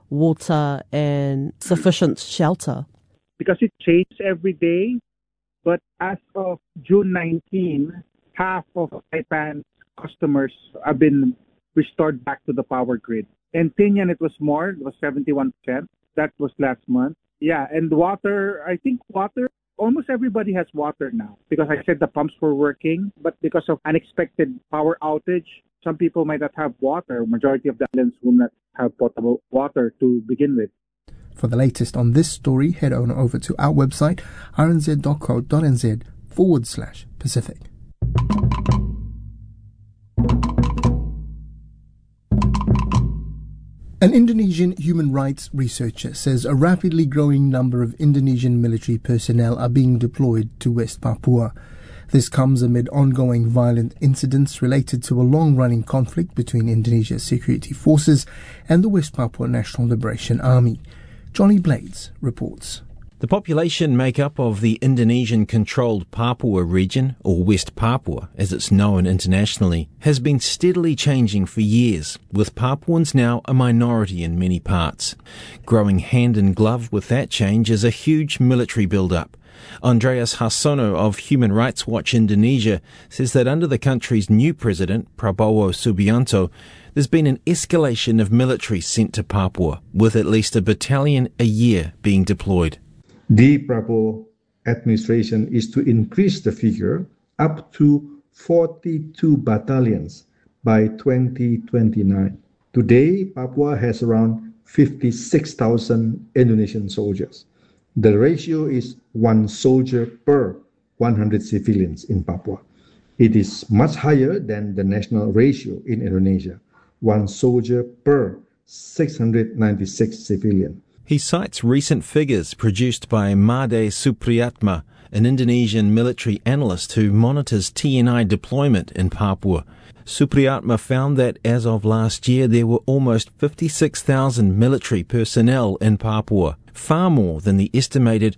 water and sufficient shelter? Because it changes every day, but as of June 19, half of Saipan's customers have been restored back to the power grid. In Tinian, it was more, it was 71%. That was last month. Yeah, and water, I think water, almost everybody has water now because I said the pumps were working, but because of unexpected power outage, some people might not have water. Majority of the islands will not have potable water to begin with. For the latest on this story, head on over to our website, rnz.co.nz/Pacific. An Indonesian human rights researcher says a rapidly growing number of Indonesian military personnel are being deployed to West Papua. This comes amid ongoing violent incidents related to a long-running conflict between Indonesia's security forces and the West Papua National Liberation Army. Johnny Blades reports. The population makeup of the Indonesian-controlled Papua region, or West Papua as it's known internationally, has been steadily changing for years, with Papuans now a minority in many parts. Growing hand in glove with that change is a huge military build-up. Andreas Harsono of Human Rights Watch Indonesia says that under the country's new president, Prabowo Subianto, there's been an escalation of military sent to Papua, with at least a battalion a year being deployed. The Prabowo administration is to increase the figure up to 42 battalions by 2029. Today, Papua has around 56,000 Indonesian soldiers. The ratio is 1 soldier per 100 civilians in Papua. It is much higher than the national ratio in Indonesia, 1 soldier per 696 civilians. He cites recent figures produced by Made Supriyatma, an Indonesian military analyst who monitors TNI deployment in Papua. Supriyatma found that as of last year there were almost 56,000 military personnel in Papua, far more than the estimated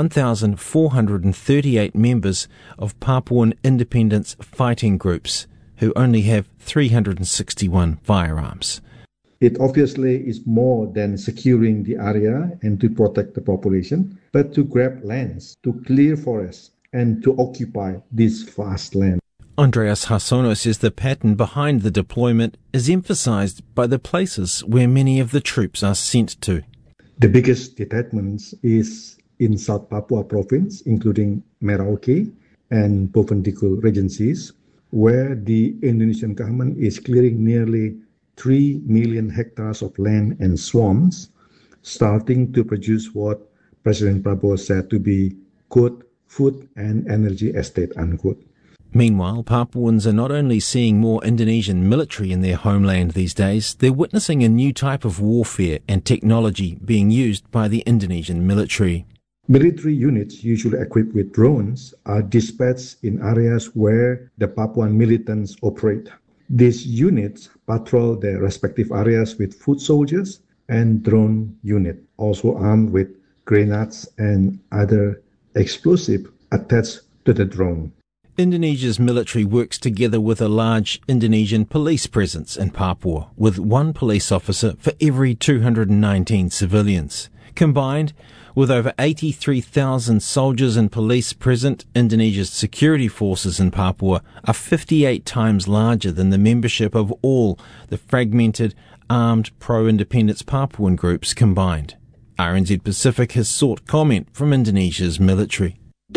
1,438 members of Papuan independence fighting groups, who only have 361 firearms. It obviously is more than securing the area and to protect the population, but to grab lands, to clear forests, and to occupy this vast land. Andreas Harsono says the pattern behind the deployment is emphasized by the places where many of the troops are sent to. The biggest detachments is in South Papua province, including Merauke and Bovendigul regencies, where the Indonesian government is clearing nearly 3 million hectares of land and swamps, starting to produce what President Prabowo said to be, quote, food and energy estate, unquote. Meanwhile, Papuans are not only seeing more Indonesian military in their homeland these days, they're witnessing a new type of warfare and technology being used by the Indonesian military. Military units, usually equipped with drones, are dispatched in areas where the Papuan militants operate. These units patrol their respective areas with foot soldiers and drone unit, also armed with grenades and other explosives attached to the drone. Indonesia's military works together with a large Indonesian police presence in Papua, with 1 police officer for every 219 civilians. Combined, with over 83,000 soldiers and police present, Indonesia's security forces in Papua are 58 times larger than the membership of all the fragmented, armed pro-independence Papuan groups combined. RNZ Pacific has sought comment from Indonesia's military.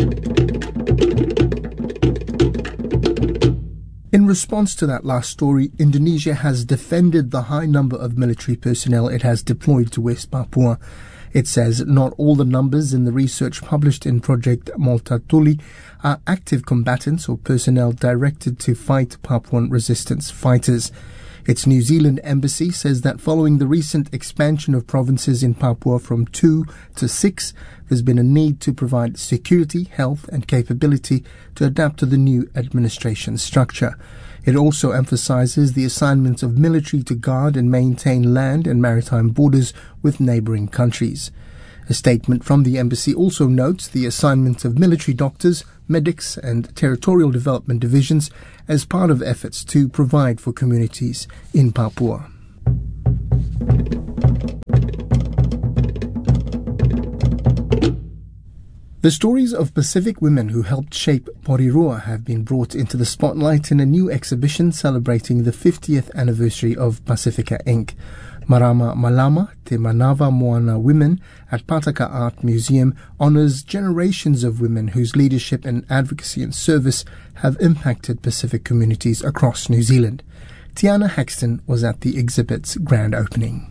In response to that last story, Indonesia has defended the high number of military personnel it has deployed to West Papua. It says not all the numbers in the research published in Project Multatuli are active combatants or personnel directed to fight Papuan resistance fighters. Its New Zealand embassy says that following the recent expansion of provinces in Papua from 2 to 6, there's been a need to provide security, health and capability to adapt to the new administration structure. It also emphasizes the assignment of military to guard and maintain land and maritime borders with neighboring countries. A statement from the embassy also notes the assignment of military doctors, medics and territorial development divisions as part of efforts to provide for communities in Papua. The stories of Pacific women who helped shape Porirua have been brought into the spotlight in a new exhibition celebrating the 50th anniversary of Pacifica Inc. Marama Malama Te Manawa Moana Women at Pataka Art Museum honours generations of women whose leadership and advocacy and service have impacted Pacific communities across New Zealand. Tiana Haxton was at the exhibit's grand opening.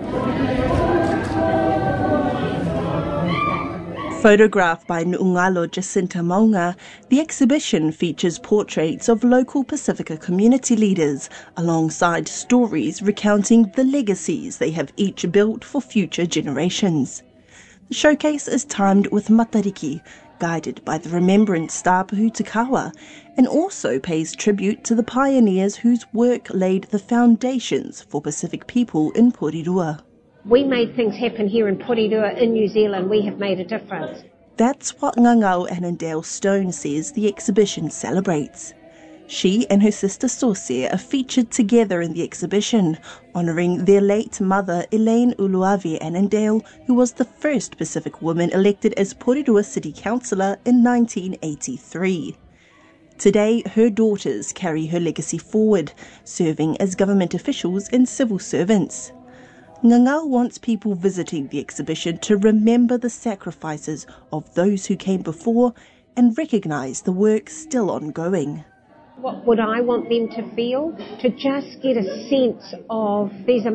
Photographed by Nu'ungalo Jacinta Maunga, the exhibition features portraits of local Pacifica community leaders, alongside stories recounting the legacies they have each built for future generations. The showcase is timed with Matariki, guided by the Remembrance Star Pahutakawa, and also pays tribute to the pioneers whose work laid the foundations for Pacific people in Porirua. We made things happen here in Porirua, in New Zealand. We have made a difference. That's what Ngangau Annandale Stone says the exhibition celebrates. She and her sister Saucia are featured together in the exhibition, honouring their late mother Elaine Uluavi Annandale, who was the first Pacific woman elected as Porirua City Councillor in 1983. Today, her daughters carry her legacy forward, serving as government officials and civil servants. Ngangau wants people visiting the exhibition to remember the sacrifices of those who came before and recognise the work still ongoing. What would I want them to feel? To just get a sense of these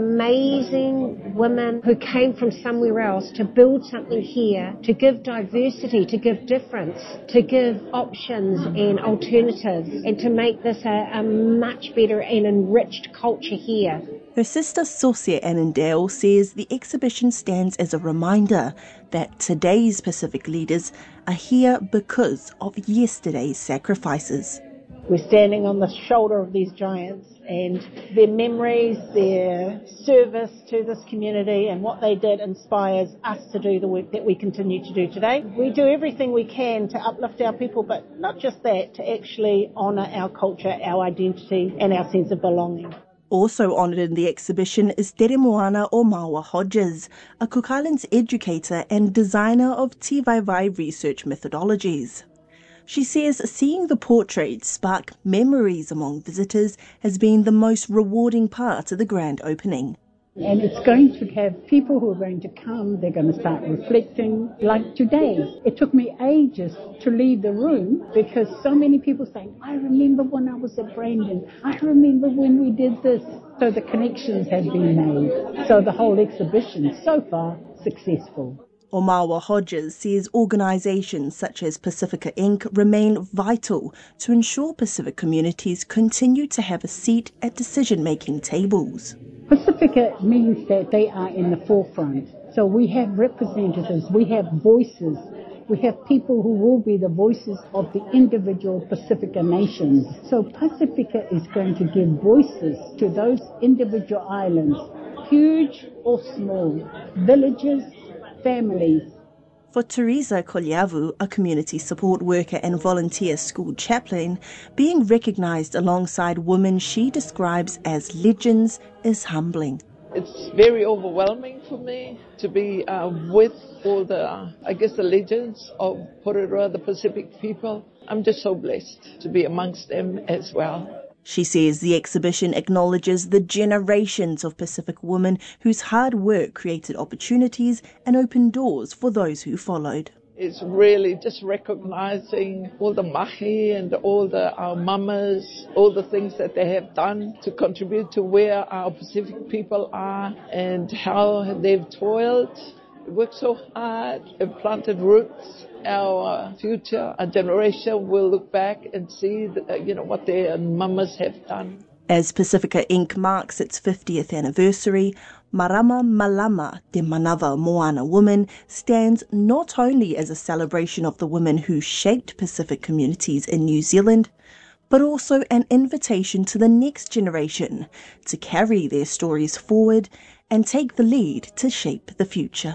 amazing women who came from somewhere else to build something here, to give diversity, to give difference, to give options and alternatives, and to make this a much better and enriched culture here. Her sister Saucia Annandale says the exhibition stands as a reminder that today's Pacific leaders are here because of yesterday's sacrifices. We're standing on the shoulder of these giants, and their memories, their service to this community and what they did inspires us to do the work that we continue to do today. We do everything we can to uplift our people, but not just that, to actually honour our culture, our identity and our sense of belonging. Also honoured in the exhibition is Tere Moana o Maua Hodges, a Cook Islands educator and designer of Tivaivai research methodologies. She says seeing the portraits spark memories among visitors has been the most rewarding part of the grand opening. And it's going to have people who are going to come, they're going to start reflecting. Like today, it took me ages to leave the room because so many people saying, I remember when I was at Brandon, I remember when we did this. So the connections have been made. So the whole exhibition, so far, successful. Omawa Hodges says organisations such as Pacifica Inc. remain vital to ensure Pacific communities continue to have a seat at decision-making tables. Pacifica means that they are in the forefront. So we have representatives, we have voices, we have people who will be the voices of the individual Pacifica nations. So Pacifica is going to give voices to those individual islands, huge or small, villages, families. For Teresa Kolyavu, a community support worker and volunteer school chaplain, being recognised alongside women she describes as legends is humbling. It's very overwhelming for me to be with all the, the legends of Porirua, the Pacific people. I'm just so blessed to be amongst them as well. She says the exhibition acknowledges the generations of Pacific women whose hard work created opportunities and opened doors for those who followed. It's really just recognising all the mahi and all our mamas, all the things that they have done to contribute to where our Pacific people are and how they've toiled, worked so hard and planted roots. Our future, our generation will look back and see what their mamas have done. As Pacifica Inc. marks its 50th anniversary, Marama Malama Te Manawa Moana Women stands not only as a celebration of the women who shaped Pacific communities in New Zealand, but also an invitation to the next generation to carry their stories forward and take the lead to shape the future.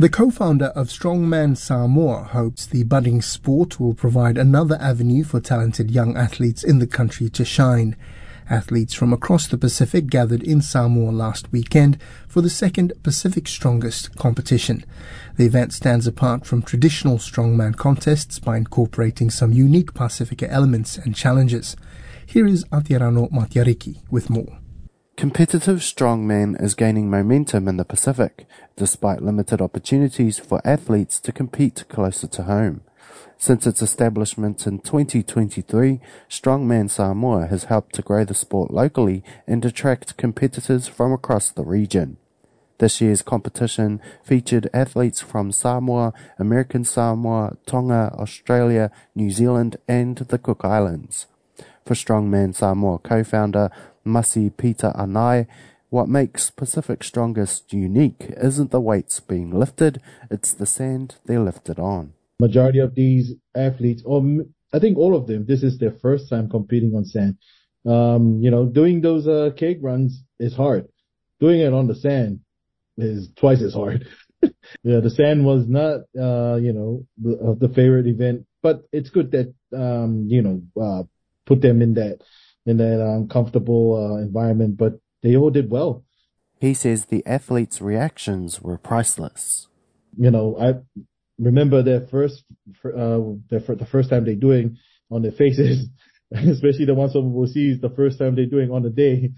The co-founder of Strongman Samoa hopes the budding sport will provide another avenue for talented young athletes in the country to shine. Athletes from across the Pacific gathered in Samoa last weekend for the second Pacific Strongest competition. The event stands apart from traditional strongman contests by incorporating some unique Pasifika elements and challenges. Here is Aotearoa Matiariki with more. Competitive strongman is gaining momentum in the Pacific, despite limited opportunities for athletes to compete closer to home. Since its establishment in 2023, Strongman Samoa has helped to grow the sport locally and attract competitors from across the region. This year's competition featured athletes from Samoa, American Samoa, Tonga, Australia, New Zealand and the Cook Islands. For Strongman Samoa co-founder Masi Peter Anai, what makes Pacific Strongest unique isn't the weights being lifted, it's the sand they're lifted on. Majority of these athletes, or I think all of them, this is their first time competing on sand. Doing those cake runs is hard. Doing it on the sand is twice as hard. The sand was not, the favorite event, but it's good that, put them in that comfortable environment, but they all did well. He says the athletes' reactions were priceless. I remember the first time they're doing on their faces, especially the ones from overseas, the first time they're doing on the day.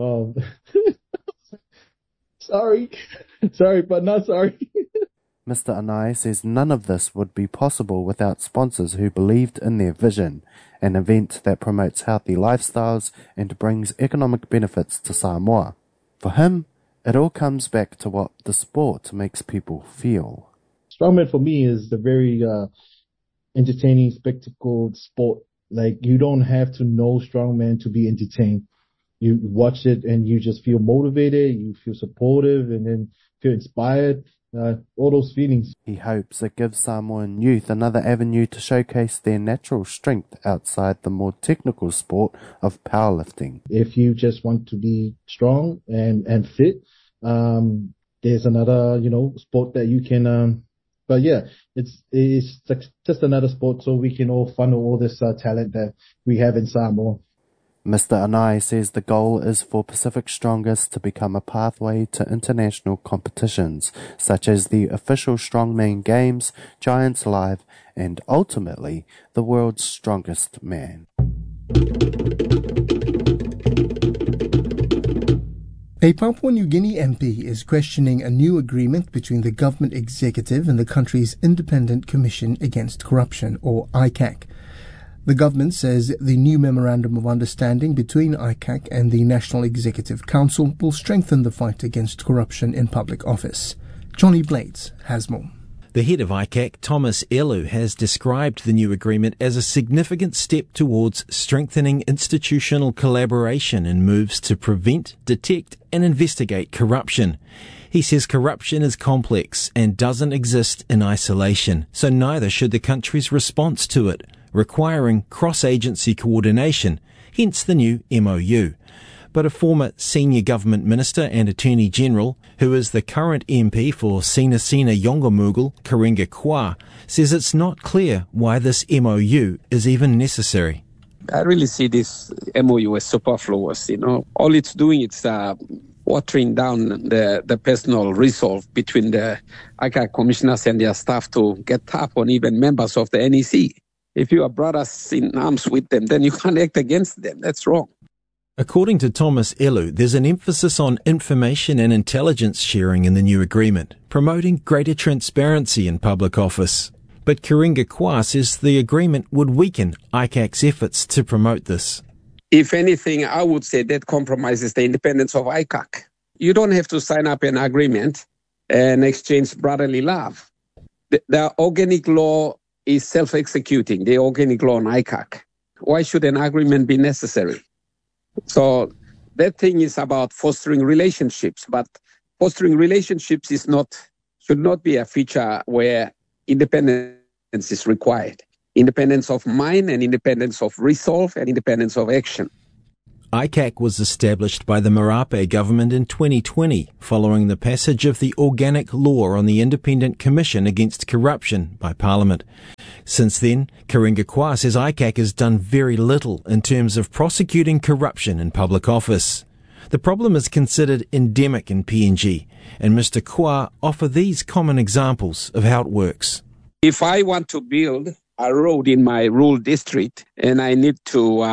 Sorry, but not sorry. Mr. Anai says none of this would be possible without sponsors who believed in their vision, an event that promotes healthy lifestyles and brings economic benefits to Samoa. For him, it all comes back to what the sport makes people feel. Strongman for me is a very entertaining, spectacle sport. Like, you don't have to know strongman to be entertained. You watch it and you just feel motivated, you feel supportive, and then feel inspired. All those feelings. He hopes it gives Samoan youth another avenue to showcase their natural strength outside the more technical sport of powerlifting. If you just want to be strong and fit, there's another, sport that you can, but yeah, it's just another sport so we can all funnel all this talent that we have in Samoa. Mr. Anai says the goal is for Pacific Strongest to become a pathway to international competitions, such as the official Strongman Games, Giants Live, and ultimately, the world's strongest man. A Papua New Guinea MP is questioning a new agreement between the government executive and the country's Independent Commission Against Corruption, or ICAC. The government says the new Memorandum of Understanding between ICAC and the National Executive Council will strengthen the fight against corruption in public office. Johnny Blades has more. The head of ICAC, Thomas Elu, has described the new agreement as a significant step towards strengthening institutional collaboration in moves to prevent, detect and investigate corruption. He says corruption is complex and doesn't exist in isolation, so neither should the country's response to it, requiring cross-agency coordination, hence the new MOU. But a former senior government minister and Attorney General, who is the current MP for Sinasina Yongomugul, Karenga Kwa, says it's not clear why this MOU is even necessary. I really see this MOU as superfluous. All it's doing is watering down the personal resolve between the ICAC commissioners and their staff to get tough on even members of the NEC. If you are brothers in arms with them, then you can't act against them. That's wrong. According to Thomas Elu, there's an emphasis on information and intelligence sharing in the new agreement, promoting greater transparency in public office. But Karenga Kwa says the agreement would weaken ICAC's efforts to promote this. If anything, I would say that compromises the independence of ICAC. You don't have to sign up an agreement and exchange brotherly love. The organic law is self-executing, the organic law on ICAC. Why should an agreement be necessary? So that thing is about fostering relationships, but fostering relationships should not be a feature where independence is required. Independence of mind and independence of resolve and independence of action. ICAC was established by the Marape government in 2020 following the passage of the Organic Law on the Independent Commission Against Corruption by Parliament. Since then, Karinga Kwa says ICAC has done very little in terms of prosecuting corruption in public office. The problem is considered endemic in PNG, and Mr. Kwa offer these common examples of how it works. If I want to build a road in my rural district and I need to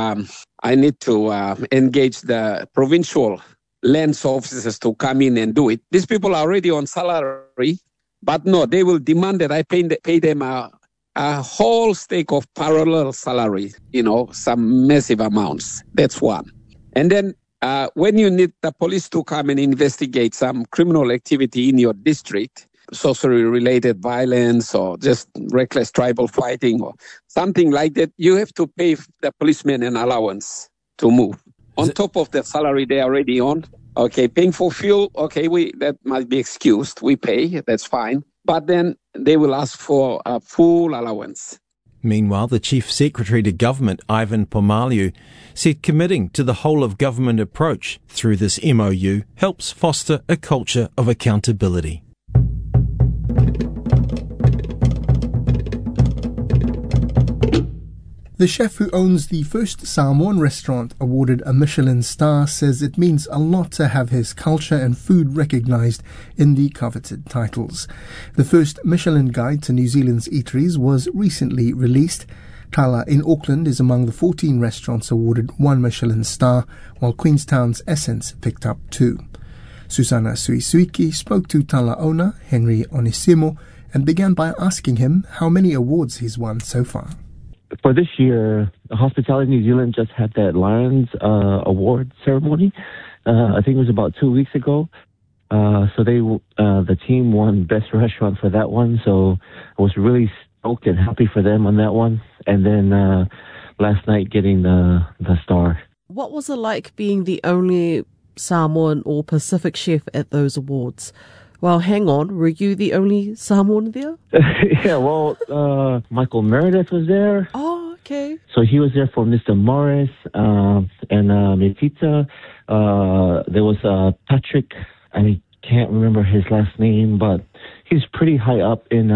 engage the provincial lands officers to come in and do it, these people are already on salary, but no, they will demand that I pay them a whole stake of parallel salary, some massive amounts. That's one. And then when you need the police to come and investigate some criminal activity in your district, sorcery-related violence or just reckless tribal fighting or something like that, you have to pay the policemen an allowance to move. On top of the salary they're already on, okay, paying for fuel, okay, that might be excused. We pay, that's fine. But then they will ask for a full allowance. Meanwhile, the Chief Secretary to Government, Ivan Pomaliu, said committing to the whole-of-government approach through this MOU helps foster a culture of accountability. The chef who owns the first Samoan restaurant awarded a Michelin star says it means a lot to have his culture and food recognised in the coveted titles. The first Michelin guide to New Zealand's eateries was recently released. Tala in Auckland is among the 14 restaurants awarded one Michelin star, while Queenstown's Essence picked up 2. Susana Suisuiki spoke to Tala owner Henry Onisimo and began by asking him how many awards he's won so far. For this year, Hospitality New Zealand just had that Lions award ceremony. I think it was about 2 weeks ago. So the team won Best Restaurant for that one. So I was really stoked and happy for them on that one. And then last night getting the star. What was it like being the only Samoan or Pacific chef at those awards? Well, hang on, were you the only Samoan there? Yeah, well, Michael Meredith was there. Oh, okay. So he was there for Mr. Morris and Metita. There was Patrick, I can't remember his last name, but he's pretty high up in,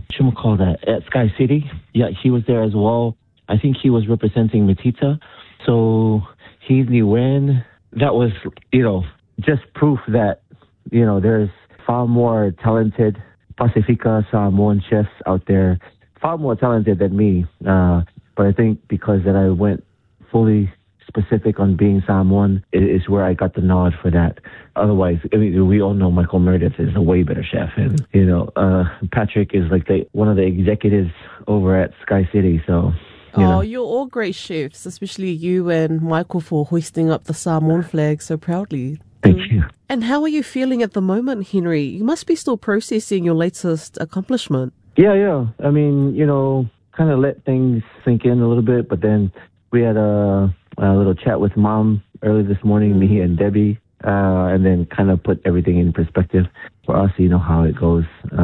at Sky City. Yeah, he was there as well. I think he was representing Metita. So he knew when. That was, just proof that, there's far more talented Pacifica Samoan chefs out there, far more talented than me. But I think because that I went fully specific on being Samoan is where I got the nod for that. Otherwise, we all know Michael Meredith is a way better chef. And, Patrick is like one of the executives over at Sky City. So, you're all great chefs, especially you and Michael for hoisting up the Samoan flag so proudly. Thank you. And how are you feeling at the moment, Henry? You must be still processing your latest accomplishment. Yeah. I mean, kind of let things sink in a little bit, but then we had a little chat with Mom early this morning, me and Debbie, and then kind of put everything in perspective for us, how it goes.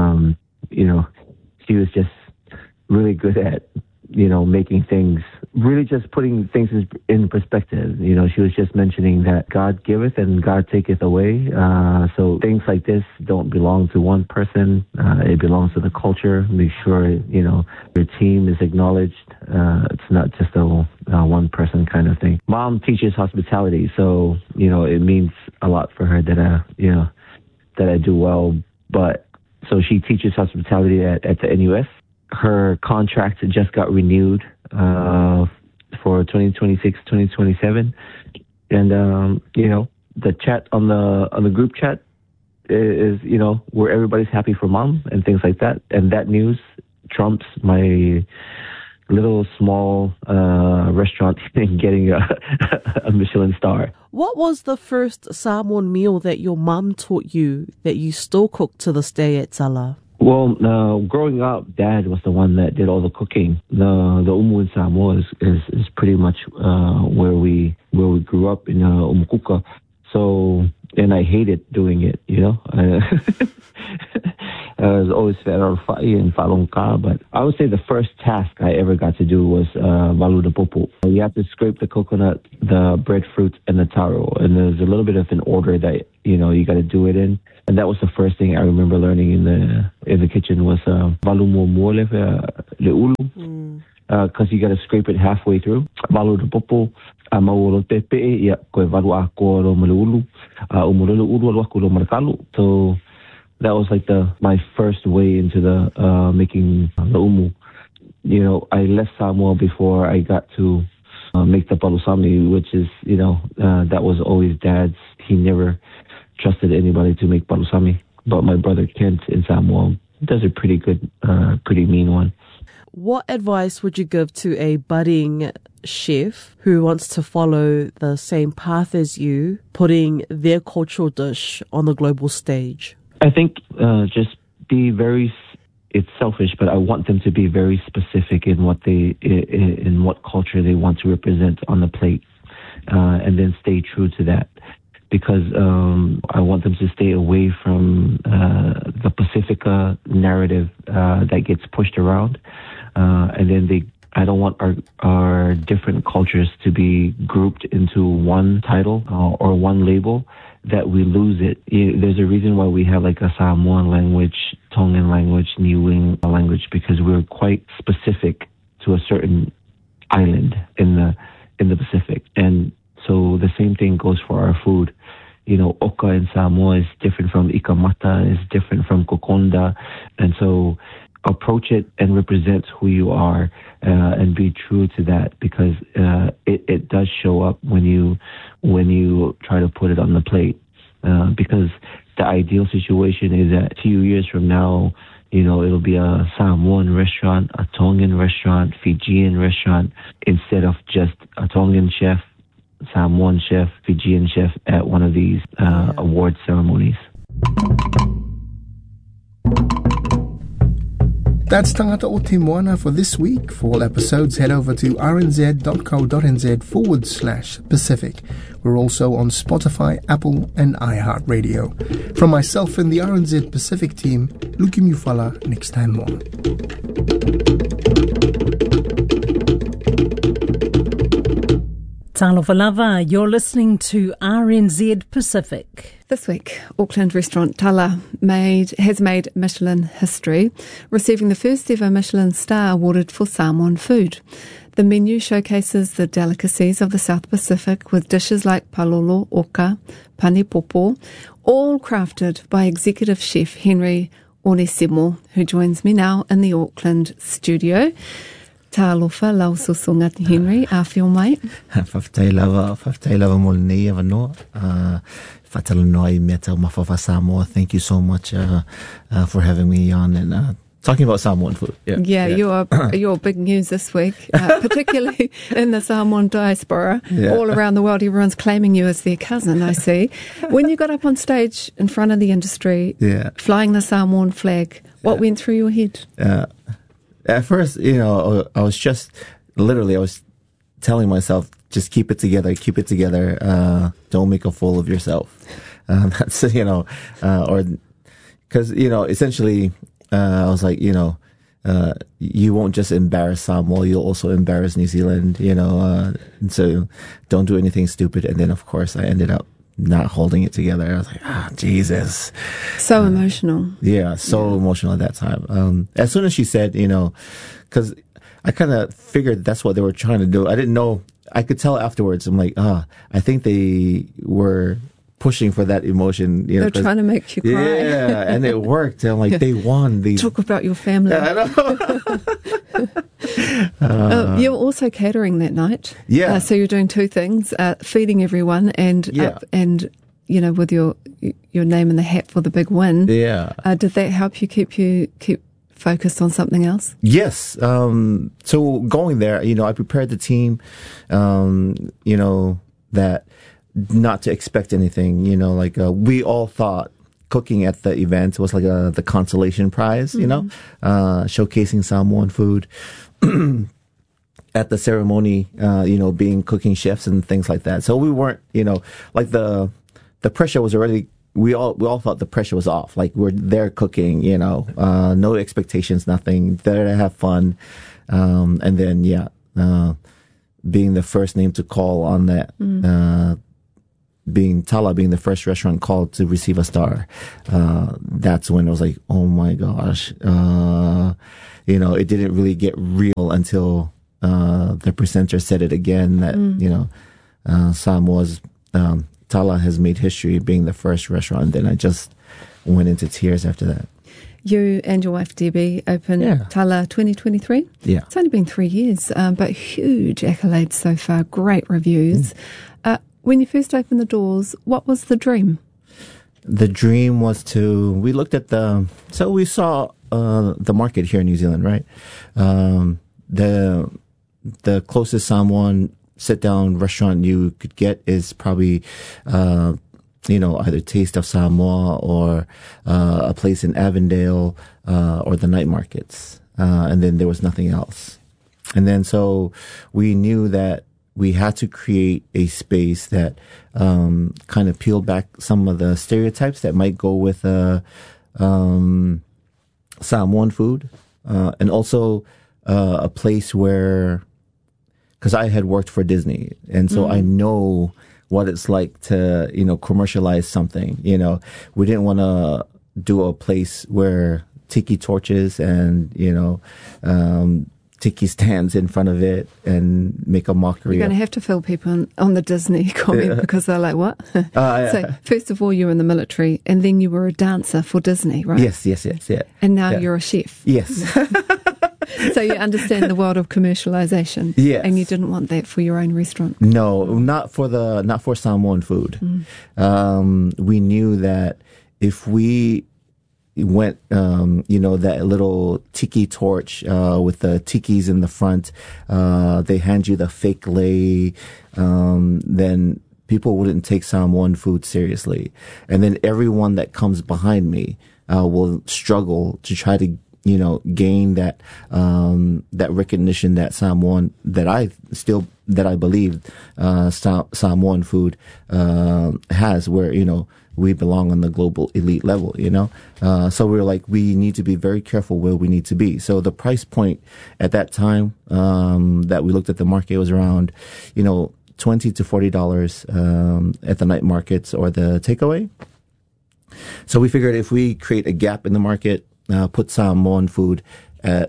She was just really good at, making things, really just putting things in perspective. She was just mentioning that God giveth and God taketh away. So things like this don't belong to one person. It belongs to the culture. Make sure, your team is acknowledged. It's not just a one person kind of thing. Mom teaches hospitality, so, it means a lot for her that I do well. But so she teaches hospitality at the NUS. Her contract just got renewed for 2026, 2027. And, the chat on the group chat is, where everybody's happy for Mom and things like that. And that news trumps my little small restaurant getting a Michelin star. What was the first Samoan meal that your mum taught you that you still cook to this day at Tala? Well, growing up, Dad was the one that did all the cooking. The umu in Samoa is pretty much where we grew up in Umukuka. So, and I hated doing it, was always Ferrero Fa'i and Falonka, but I would say the first task I ever got to do was Valuda Popo. You have to scrape the coconut, the breadfruit, and the taro, and there's a little bit of an order that, you know, you got to do it in. And that was the first thing I remember learning in the kitchen was Valumo Mole Leulu, because you got to scrape it halfway through. Valuda Popo. So that was like my first way into the making the umu. You know, I left Samoa before I got to make the palusami, which is, you know, that was always Dad's. He never trusted anybody to make palusami, but my brother Kent in Samoa does a pretty good, pretty mean one. What advice would you give to a budding chef who wants to follow the same path as you, putting their cultural dish on the global stage? I think just be very, it's selfish, but I want them to be very specific in what in what culture they want to represent on the plate, and then stay true to that. Because I want them to stay away from the Pacifica narrative that gets pushed around. And then I don't want our different cultures to be grouped into one title or one label that we lose it. There's a reason why we have like a Samoan language, Tongan language, Niuean language, because we're quite specific to a certain island in the Pacific. And so the same thing goes for our food. You know, oka in Samoa is different from ikamata, is different from kokonda. And so approach it and represent who you are, and be true to that, because it does show up when you try to put it on the plate. Because the ideal situation is that a few years from now, you know, it'll be a Samoan restaurant, a Tongan restaurant, Fijian restaurant, instead of just a Tongan chef, Samoan chef, Fijian chef at one of these award ceremonies. That's Tangata o Te Moana for this week. For all episodes, head over to rnz.co.nz/Pacific. We're also on Spotify, Apple, and iHeartRadio. From myself and the RNZ Pacific team, Luki Mufala, next time more. Talofa lava, you're listening to RNZ Pacific. This week, Auckland restaurant Tala has made Michelin history, receiving the first ever Michelin star awarded for Samoan food. The menu showcases the delicacies of the South Pacific with dishes like palolo, oka, pane popo, all crafted by executive chef Henry Onesimo, who joins me now in the Auckland studio. Talofa laususunga Henry, awhio mai. Whawhtai lava molnei ava noa. Whatalanoa mea tau mawhawha Samoa. Thank you so much for having me on and talking about Samoan food. Yeah. You're big news this week, particularly in the Samoan diaspora. All around the world, everyone's claiming you as their cousin, I see. When you got up on stage in front of the industry, flying the Samoan flag, what went through your head? At first, you know, I was telling myself, just keep it together, don't make a fool of yourself. That's, you know, or, cause, you know, essentially, I was like, you know, you won't just embarrass Samoa, you'll also embarrass New Zealand, you know, and so don't do anything stupid. And then, of course, I ended up not holding it together. I was like, Jesus. So emotional. Yeah, emotional at that time. As soon as she said, you know, because I kind of figured that's what they were trying to do. I didn't know. I could tell afterwards. I'm like, I think they were pushing for that emotion. You know, they're trying to make you cry. Yeah, and it worked. I'm like, they won. Talk about your family. Yeah, I know. You're also catering that night. Yeah. So you're doing two things: feeding everyone, and you know, with your name in the hat for the big win. Yeah. Did that help you keep focused on something else? Yes. So going there, you know, I prepared the team. You know, that not to expect anything. You know, like we all thought cooking at the event was like the consolation prize. You know, showcasing Samoan food. At the ceremony, you know, being cooking chefs and things like that. So we weren't, you know, like the pressure was already we all felt the pressure was off. Like, we're there cooking, no expectations, nothing, there to have fun. And then, being the first name to call on that, being Tala being the first restaurant called to receive a star, that's when it was like, oh my gosh. It didn't really get real until the presenter said it again that, Samoa's Tala has made history being the first restaurant. And then I just went into tears after that. You and your wife Debbie opened Tala 2023. Yeah. It's only been 3 years, but huge accolades so far, great reviews. When you first opened the doors, what was the dream? The dream was we looked at we saw the market here in New Zealand, right? The closest Samoan sit-down restaurant you could get is probably, either Taste of Samoa or a place in Avondale or the night markets. And then there was nothing else. And then so we knew that we had to create a space that kind of peeled back some of the stereotypes that might go with Samoan food. And also a place where... Because I had worked for Disney, and so I know what it's like to, commercialize something. We didn't want to do a place where tiki torches and, tiki stands in front of it and make a mockery. You're going to have to fill people on the Disney comment because they're like, what? So first of all, you were in the military, and then you were a dancer for Disney, right? Yes. Yeah. And now you're a chef. Yes. So you understand the world of commercialization. Yes. And you didn't want that for your own restaurant. No, not for Samoan food. We knew that if we went, that little tiki torch with the tikis in the front, they hand you the fake lei, then people wouldn't take Samoan food seriously. And then everyone that comes behind me will struggle to try to gain that recognition that Samoan, that I believe Samoan food has, where we belong on the global elite level. So we were like, we need to be very careful where we need to be. So the price point at that time that we looked at the market was around $20 to $40 at the night markets or the takeaway. So we figured if we create a gap in the market, put Samoan food at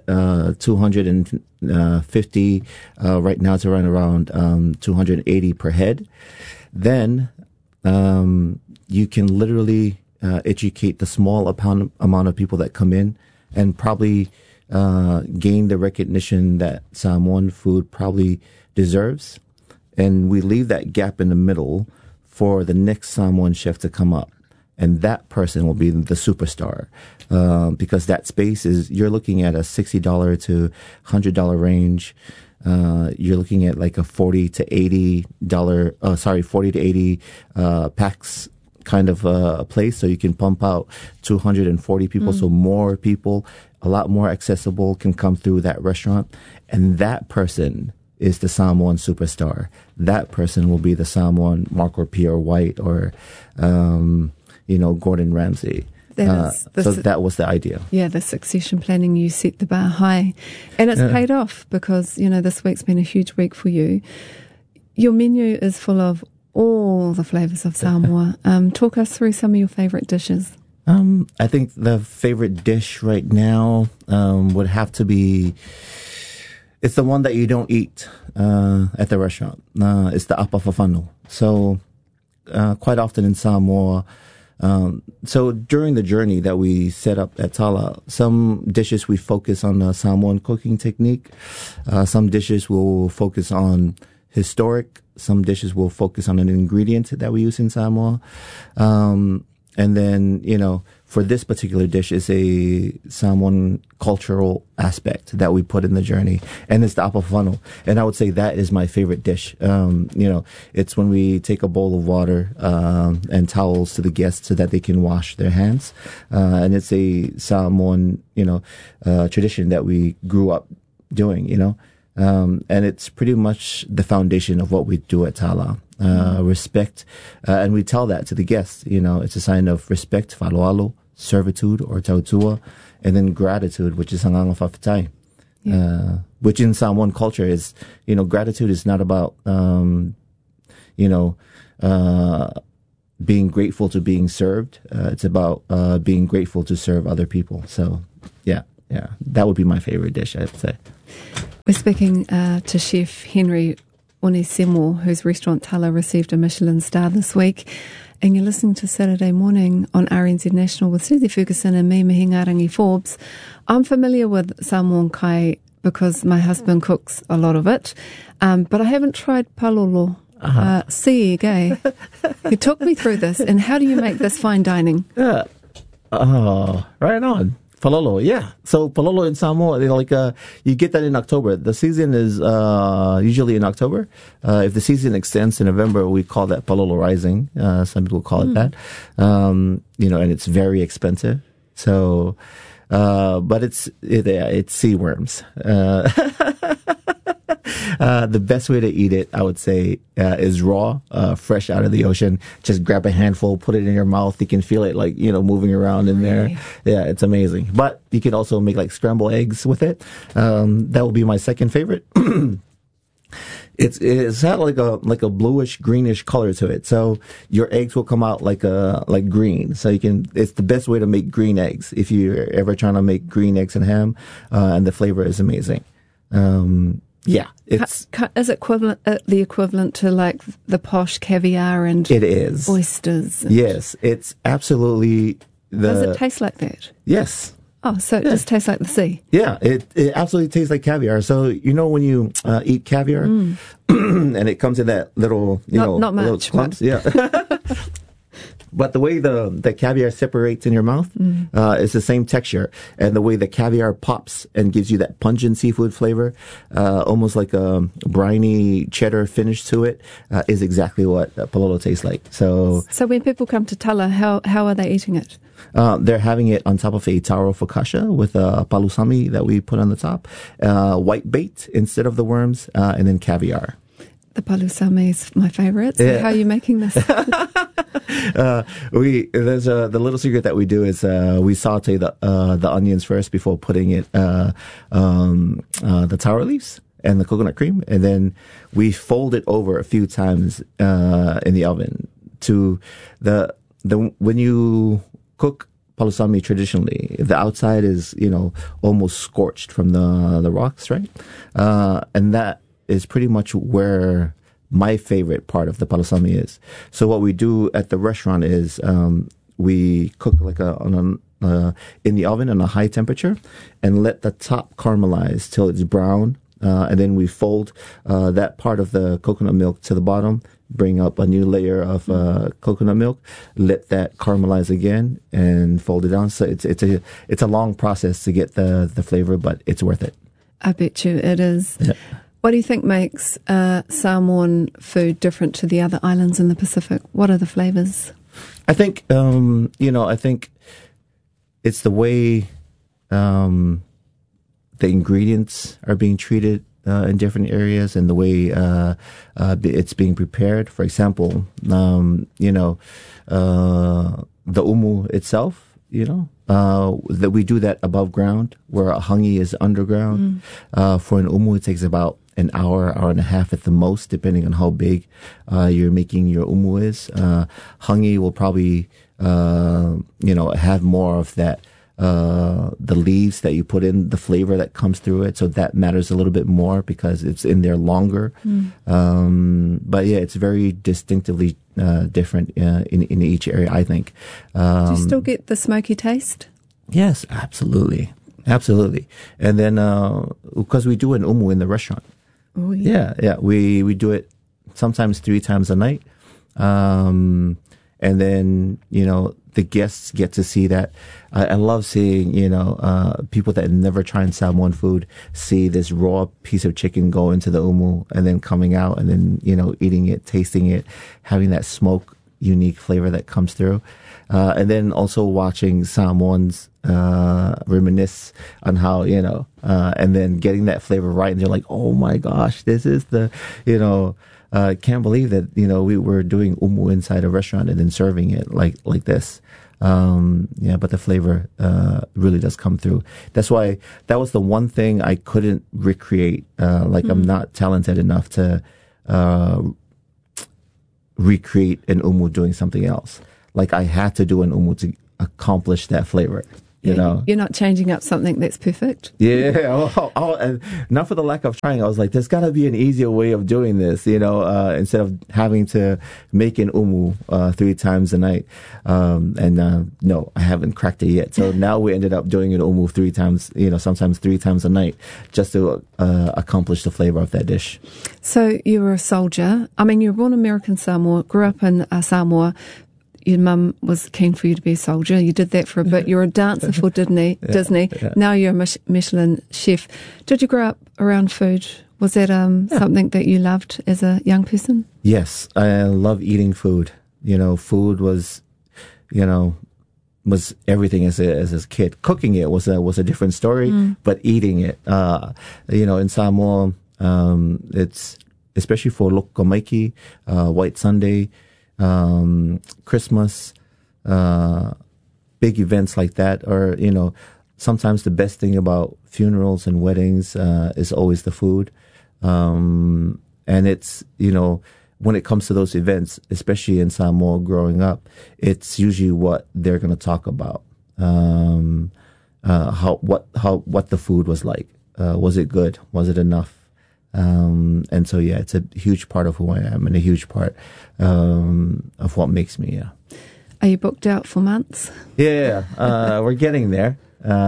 $250. Right now it's around $280 per head. Then you can literally educate the small amount of people that come in and probably gain the recognition that Samoan food probably deserves. And we leave that gap in the middle for the next Samoan chef to come up. And that person will be the superstar, because that space you're looking at a $60 to $100 range. You're looking at like a $40 to $80 packs kind of a place. So you can pump out 240 people. So more people, a lot more accessible, can come through that restaurant. And that person is the Samoan superstar. That person will be the Samoan Mark or Pierre White or, Gordon Ramsay. So that was the idea. Yeah, the succession planning, you set the bar high. And it's paid off because, this week's been a huge week for you. Your menu is full of all the flavours of Samoa. Talk us through some of your favourite dishes. I think the favorite dish right now would have to be, it's the one that you don't eat at the restaurant. It's the apafafano. So quite often in Samoa, so during the journey that we set up at Tala, some dishes we focus on the Samoan cooking technique. Some dishes will focus on historic. Some dishes will focus on an ingredient that we use in Samoa. And then, for this particular dish is a Samoan cultural aspect that we put in the journey, and it's the apafano. And I would say that is my favorite dish. It's when we take a bowl of water and towels to the guests so that they can wash their hands, and it's a Samoan tradition that we grew up doing. And it's pretty much the foundation of what we do at Tala. respect, and we tell that to the guests. It's a sign of respect, faloalo, servitude or tautua, and then gratitude, which is hanganga fafitai. Which in Samoan culture is, gratitude is not about, being grateful to being served. It's about being grateful to serve other people. So, yeah, that would be my favorite dish, I'd say. We're speaking to Chef Henry Onesemo, whose restaurant Tala received a Michelin star this week. And you're listening to Saturday Morning on RNZ National with Susie Ferguson and me, Mihingarangi Forbes. I'm familiar with Samoan kai because my husband cooks a lot of it, but I haven't tried palolo. See, gay. You took me through this, and how do you make this fine dining? Yeah. Right on. Palolo, yeah. So palolo in Samoa, you get that in October. The season is usually in October. If the season extends to November, we call that palolo rising. Some people call it that. And it's very expensive. So, but it's sea worms. The best way to eat it, I would say, is raw, fresh out of the ocean. Just grab a handful, put it in your mouth. You can feel it moving around in there. Yeah, it's amazing. But you can also make scrambled eggs with it. That would be my second favorite. It's had like a bluish greenish color to it. So your eggs will come out like green. So it's the best way to make green eggs if you're ever trying to make green eggs and ham, and the flavor is amazing. Yeah, is it the equivalent to the posh caviar and it is oysters? Yes, it's absolutely Does it taste like that? Yes. Oh, so it just tastes like the sea? Yeah, it absolutely tastes like caviar. So when you eat caviar, and it comes in that little not much little clumps, yeah. But the way the caviar separates in your mouth is the same texture. And the way the caviar pops and gives you that pungent seafood flavor, almost like a briny cheddar finish to it, is exactly what palolo tastes like. So when people come to Tala, how are they eating it? They're having it on top of a taro focaccia with a palusami that we put on the top, white bait instead of the worms, and then caviar. The palusami is my favorite. So yeah. How are you making this? There's the little secret that we do is we saute the onions first before putting it the taro leaves and the coconut cream, and then we fold it over a few times in the oven. To when you cook palusami traditionally, the outside is almost scorched from the rocks, right? And that is pretty much where my favorite part of the palusami is. So what we do at the restaurant is we cook in the oven on a high temperature and let the top caramelize till it's brown. And then we fold that part of the coconut milk to the bottom, bring up a new layer of coconut milk, let that caramelize again, and fold it down. So it's a long process to get the flavor, but it's worth it. I bet you it is. Yeah. What do you think makes Samoan food different to the other islands in the Pacific? What are the flavors? I think I think it's the way the ingredients are being treated in different areas and the way it's being prepared. For example, the umu itself, that we do that above ground, where a hangi is underground. For an umu, it takes about an hour and a half at the most, depending on how big you're making your umu is. Hangi will probably have more of that. The leaves that you put in, the flavor that comes through it, so that matters a little bit more because it's in there longer. But yeah, it's very distinctively different in each area, I think. Do you still get the smoky taste? Yes, absolutely. And then because we do an umu in the restaurant. Oh yeah. Yeah, we do it sometimes 3 times a night, and then the guests get to see that. I love seeing, people that never tried Samoan food see this raw piece of chicken go into the umu and then coming out and then, eating it, tasting it, having that smoke, unique flavor that comes through. And then also watching Samoans reminisce on how, and then getting that flavor right. And they're like, oh my gosh, this is the, can't believe that, we were doing umu inside a restaurant and then serving it like this. But the flavor really does come through. That's why that was the one thing I couldn't recreate. I'm not talented enough to recreate an umu doing something else. Like I had to do an umu to accomplish that flavor. You're not changing up something that's perfect. Yeah, and not for the lack of trying. I was like, there's got to be an easier way of doing this, instead of having to make an umu 3 times a night. No, I haven't cracked it yet. So now we ended up doing an umu 3 times, sometimes 3 times a night, just to accomplish the flavor of that dish. So you were a soldier. I mean, you were born American Samoa, grew up in Samoa. Your mum was keen for you to be a soldier. You did that for a bit. You were a dancer for Disney. Yeah. Now you're a Michelin chef. Did you grow up around food? Was that something that you loved as a young person? Yes, I love eating food. Food was, was everything as a kid. Cooking it was a different story, but eating it, in Samoa, it's especially for Lokomaiki, White Sunday, Christmas, big events like that, or sometimes the best thing about funerals and weddings is always the food, and it's when it comes to those events, especially in Samoa growing up, it's usually what they're going to talk about, what the food was like, was it good, was it enough. And so, it's a huge part of who I am and a huge part of what makes me, Are you booked out for months? Yeah, we're getting there.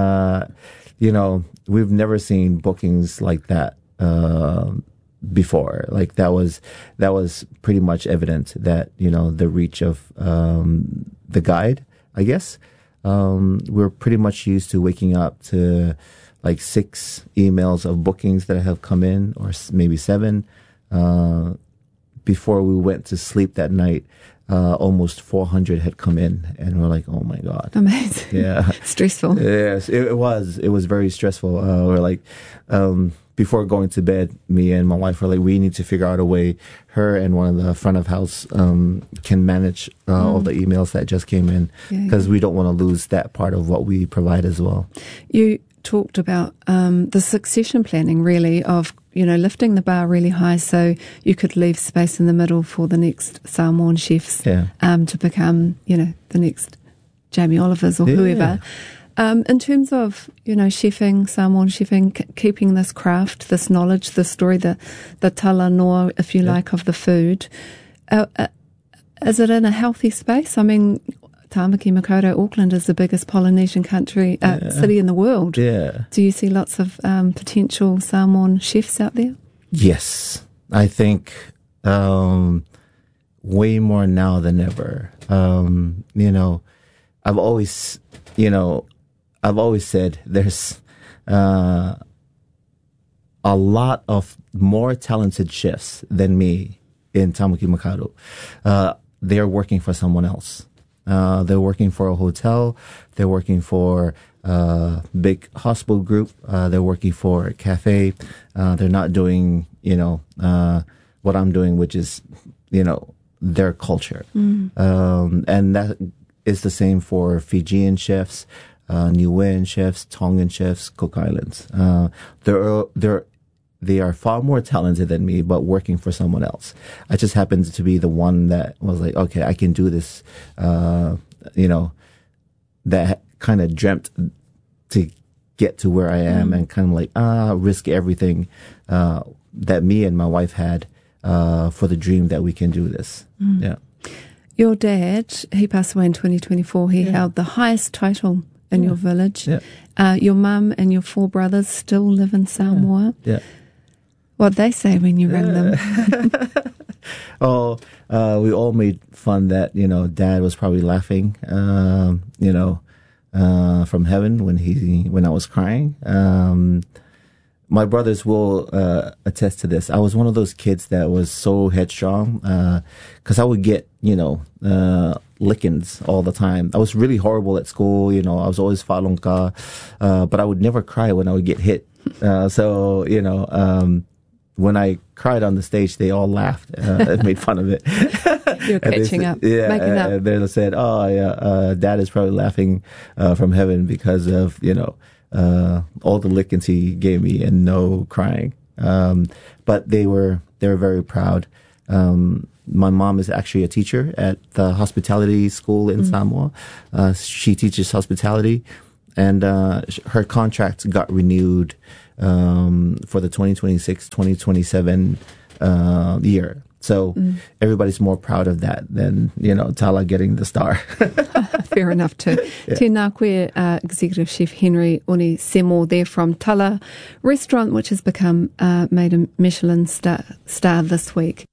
We've never seen bookings like that before. Like that was pretty much evident that, the reach of the guide, I guess. We're pretty much used to waking up to like 6 emails of bookings that have come in, or maybe 7. Before we went to sleep that night, almost 400 had come in, and we're like, oh my God. Amazing. Yeah. Stressful. Yes, it was. It was very stressful. We're like, before going to bed, me and my wife were like, we need to figure out a way. Her and one of the front of house can manage all the emails that just came in, because we don't want to lose that part of what we provide as well. You talked about the succession planning, really, of lifting the bar really high so you could leave space in the middle for the next Samoan chefs to become the next Jamie Olivers or whoever. In terms of chefing, Samoan chefing, keeping this craft, this knowledge, this story, the tala noa, if you like, of the food, is it in a healthy space? I mean, Tāmaki Makaurau, Auckland is the biggest Polynesian city in the world. Yeah. Do you see lots of potential Samoan chefs out there? Yes. I think way more now than ever. I've always said there's a lot of more talented chefs than me in Tāmaki Makaurau. They're working for someone else. They're working for a hotel. They're working for a big hospital group. They're working for a cafe. They're not doing, what I'm doing, which is, their culture. And that is the same for Fijian chefs, Niuean chefs, Tongan chefs, Cook Islands. They are far more talented than me, but working for someone else. I just happened to be the one that was like, okay, I can do this, that kind of dreamt to get to where I am and kind of like, risk everything that me and my wife had for the dream that we can do this. Yeah. Your dad, he passed away in 2024. He held the highest title in your village. Yeah. Your mum and your 4 brothers still live in Samoa. Yeah. What'd they say when you rang them? We all made fun that, Dad was probably laughing, from heaven when I was crying. My brothers will attest to this. I was one of those kids that was so headstrong, because I would get, lickings all the time. I was really horrible at school. I was always falonka, but I would never cry when I would get hit. when I cried on the stage, they all laughed, made fun of it. You're catching up, making up. They said, "Oh, yeah, Dad is probably laughing from heaven because of all the lickings he gave me and no crying." But they were very proud. My mom is actually a teacher at the hospitality school in Samoa. She teaches hospitality, and her contract got renewed for the 2026-2027 year. So everybody's more proud of that than, Tala getting the star. Fair enough too. Yeah. Tēnā koe, Executive Chef Henry Oni Semo there from Tala Restaurant, which has become made a Michelin star this week.